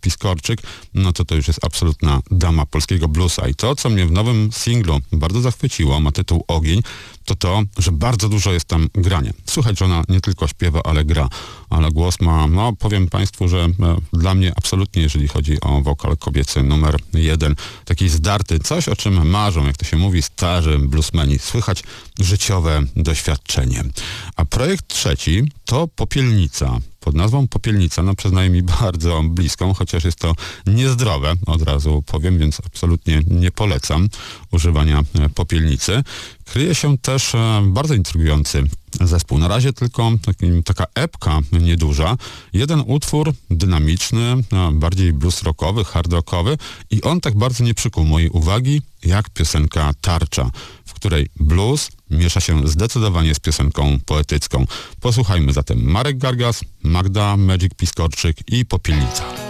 Piskorczyk, no to już jest absolutna dama polskiego bluesa. I to, co mnie w nowym singlu bardzo zachwyciło, ma tytuł Ogień, to, że bardzo dużo jest tam grania. Słychać, że ona nie tylko śpiewa, ale gra. Ale głos ma, no powiem Państwu, że dla mnie absolutnie, jeżeli chodzi o wokal kobiecy numer 1, taki zdarty, coś o czym marzą, jak to się mówi, starzy bluesmeni. Słychać życiowe doświadczenie. A projekt trzeci to Popielnica. Pod nazwą Popielnica, no przyznaję mi bardzo bliską, chociaż jest to niezdrowe, od razu powiem, więc absolutnie nie polecam używania popielnicy. Kryje się też bardzo intrygujący zespół. Na razie tylko taka epka nieduża. Jeden utwór dynamiczny, bardziej blues rockowy, hard rockowy i on tak bardzo nie przykuł mojej uwagi jak piosenka Tarcza, w której blues miesza się zdecydowanie z piosenką poetycką. Posłuchajmy zatem Marek Gargas, Magda Magic Piskorczyk i Popielnica.